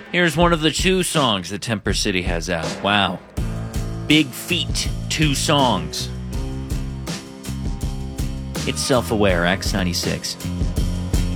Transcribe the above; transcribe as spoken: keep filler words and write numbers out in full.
Here's one of the two songs that Temper City has out. Wow. Big Feet, two songs. It's Self-Aware, X ninety-six.